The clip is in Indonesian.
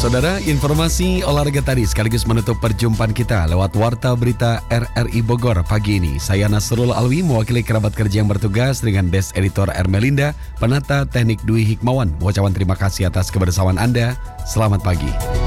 Saudara, informasi olahraga tadi sekaligus menutup perjumpaan kita lewat Warta Berita RRI Bogor pagi ini. Saya Nasrul Alwi mewakili kerabat kerja yang bertugas dengan Desk Editor Ermelinda, penata teknik Dwi Hikmawan. Ucapan terima kasih atas kebersamaan Anda. Selamat pagi.